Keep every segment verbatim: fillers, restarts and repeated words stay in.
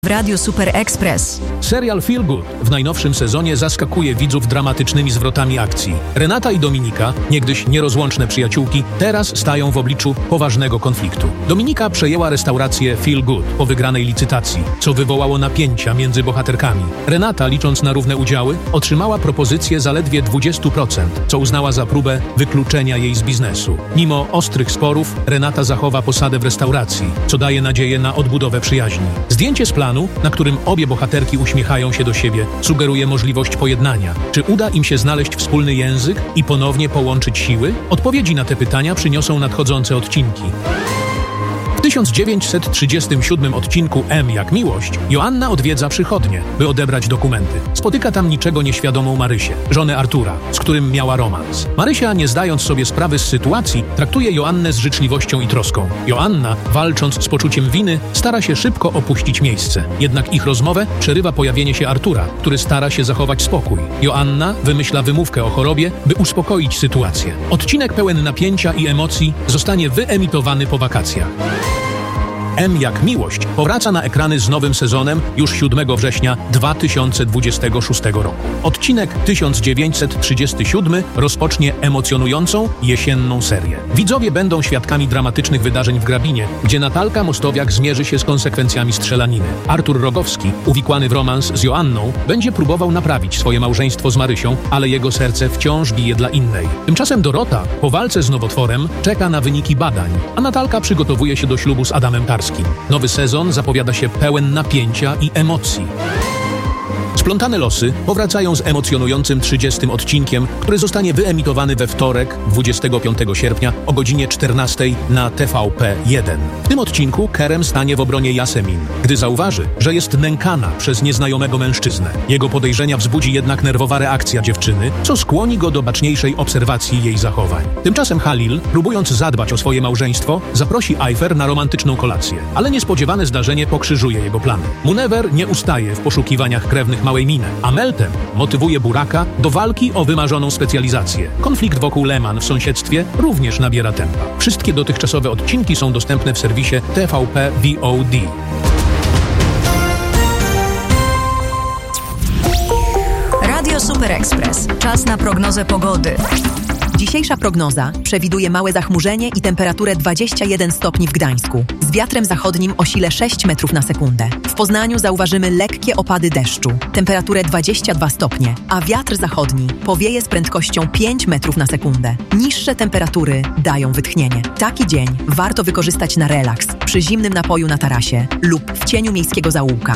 W Radiu Super Express. Serial Feel Good w najnowszym sezonie zaskakuje widzów dramatycznymi zwrotami akcji. Renata i Dominika, niegdyś nierozłączne przyjaciółki, teraz stają w obliczu poważnego konfliktu. Dominika przejęła restaurację Feel Good po wygranej licytacji, co wywołało napięcia między bohaterkami. Renata, licząc na równe udziały, otrzymała propozycję zaledwie dwadzieścia procent, co uznała za próbę wykluczenia jej z biznesu. Mimo ostrych sporów, Renata zachowa posadę w restauracji, co daje nadzieję na odbudowę przyjaźni. Zdjęcie z planu, na którym obie bohaterki uśmiechają się do siebie, sugeruje możliwość pojednania. Czy uda im się znaleźć wspólny język i ponownie połączyć siły? Odpowiedzi na te pytania przyniosą nadchodzące odcinki. W tysiąc dziewięćset trzydziestym siódmym odcinku M jak miłość Joanna odwiedza przychodnię, by odebrać dokumenty. Spotyka tam niczego nieświadomą Marysię, żonę Artura, z którym miała romans. Marysia, nie zdając sobie sprawy z sytuacji, traktuje Joannę z życzliwością i troską. Joanna, walcząc z poczuciem winy, stara się szybko opuścić miejsce. Jednak ich rozmowę przerywa pojawienie się Artura, który stara się zachować spokój. Joanna wymyśla wymówkę o chorobie, by uspokoić sytuację. Odcinek pełen napięcia i emocji zostanie wyemitowany po wakacjach. M jak miłość powraca na ekrany z nowym sezonem już siódmego września dwa tysiące dwudziestego szóstego roku. Odcinek tysiąc dziewięćset trzydziesty siódmy rozpocznie emocjonującą jesienną serię. Widzowie będą świadkami dramatycznych wydarzeń w Grabinie, gdzie Natalka Mostowiak zmierzy się z konsekwencjami strzelaniny. Artur Rogowski, uwikłany w romans z Joanną, będzie próbował naprawić swoje małżeństwo z Marysią, ale jego serce wciąż bije dla innej. Tymczasem Dorota po walce z nowotworem czeka na wyniki badań, a Natalka przygotowuje się do ślubu z Adamem Tarskim. Nowy sezon zapowiada się pełen napięcia i emocji. Splątane losy powracają z emocjonującym trzydziestym odcinkiem, który zostanie wyemitowany we wtorek, dwudziestego piątego sierpnia o godzinie czternastej na T V P jeden. W tym odcinku Kerem stanie w obronie Yasemin, gdy zauważy, że jest nękana przez nieznajomego mężczyznę. Jego podejrzenia wzbudzi jednak nerwowa reakcja dziewczyny, co skłoni go do baczniejszej obserwacji jej zachowań. Tymczasem Halil, próbując zadbać o swoje małżeństwo, zaprosi Ayfer na romantyczną kolację, ale niespodziewane zdarzenie pokrzyżuje jego plany. Munewer nie ustaje w poszukiwaniach krewnych małej miny, a Meltem motywuje Buraka do walki o wymarzoną specjalizację. Konflikt wokół Leman w sąsiedztwie również nabiera tempa. Wszystkie dotychczasowe odcinki są dostępne w serwisie T V P V O D. Radio Super Express. Czas na prognozę pogody. Dzisiejsza prognoza przewiduje małe zachmurzenie i temperaturę dwadzieścia jeden stopni w Gdańsku, z wiatrem zachodnim o sile sześć metrów na sekundę. W Poznaniu zauważymy lekkie opady deszczu, temperaturę dwadzieścia dwa stopnie, a wiatr zachodni powieje z prędkością pięć metrów na sekundę. Niższe temperatury dają wytchnienie. Taki dzień warto wykorzystać na relaks, przy zimnym napoju na tarasie lub w cieniu miejskiego zaułka.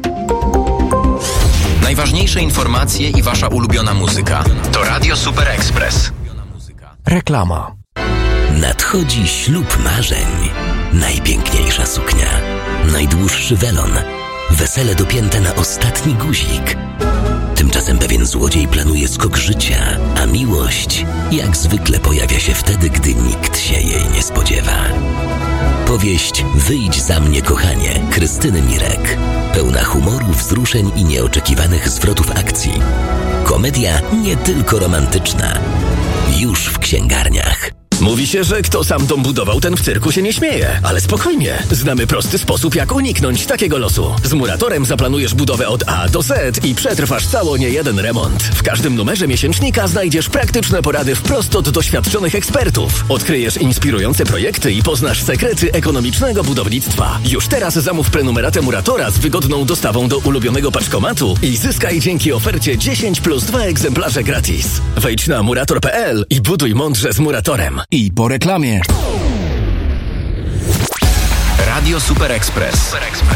Najważniejsze informacje i wasza ulubiona muzyka to Radio Super Express. Reklama. Nadchodzi ślub marzeń. Najpiękniejsza suknia, najdłuższy welon, wesele dopięte na ostatni guzik. Tymczasem pewien złodziej planuje skok życia, a miłość jak zwykle pojawia się wtedy, gdy nikt się jej nie spodziewa. Powieść Wyjdź za mnie, kochanie, Krystyny Mirek. Pełna humoru, wzruszeń i nieoczekiwanych zwrotów akcji. Komedia nie tylko romantyczna. Już w księgarniach. Mówi się, że kto sam dom budował, ten w cyrku się nie śmieje. Ale spokojnie, znamy prosty sposób, jak uniknąć takiego losu. Z Muratorem zaplanujesz budowę od A do Z i przetrwasz cało niejeden remont. W każdym numerze miesięcznika znajdziesz praktyczne porady wprost od doświadczonych ekspertów. Odkryjesz inspirujące projekty i poznasz sekrety ekonomicznego budownictwa. Już teraz zamów prenumeratę Muratora z wygodną dostawą do ulubionego paczkomatu i zyskaj dzięki ofercie dziesięć plus dwa egzemplarze gratis. Wejdź na murator kropka p l i buduj mądrze z Muratorem. I po reklamie. Radio Super Express.